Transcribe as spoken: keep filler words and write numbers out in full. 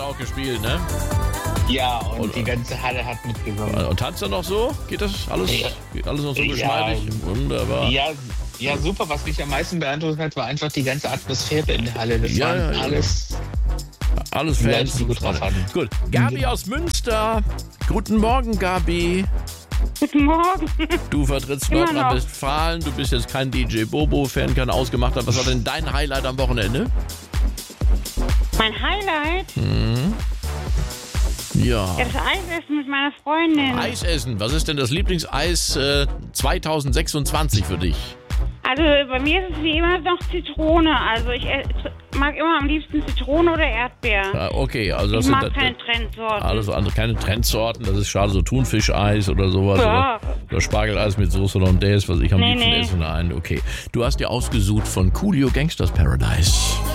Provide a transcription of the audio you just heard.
auch gespielt, ne? Ja, und, Und- die ganze Halle hat mitgesungen. Und tanzt er noch so? Geht das alles, Ja. geht alles noch so Ja. geschmeidig? Wunderbar. Ja, ja, super. Was mich am meisten beeindruckt hat, war einfach die ganze Atmosphäre in der Halle. Das Ja, waren ja, ja. alles Alles Leute, Fans. die gut drauf hatten. Gut. Gabi aus Münster. Guten Morgen, Gabi. Guten Morgen. Du vertrittst Immer noch. Nordrhein-Westfalen. Du bist jetzt kein D J Bobo-Fan, kein Ausgemachter. Was war denn dein Highlight am Wochenende? Mein Highlight? Ja. Ja, das Eisessen mit meiner Freundin. Eisessen. Was ist denn das Lieblingseis äh, zweitausendsechsundzwanzig für dich? Also bei mir ist es wie immer noch Zitrone. Also ich äh, mag immer am liebsten Zitrone oder Erdbeer. Ah, okay, also das Ich mag sind keine Trendsorten. alles andere, keine Trendsorten. Das ist schade, so Thunfischeis oder sowas. Ja. Oder, oder Spargeleis mit Soße Hollandaise, was ich am Nee, liebsten nee. esse. Nein, okay. Du hast dir ausgesucht von Coolio Gangsters Paradise.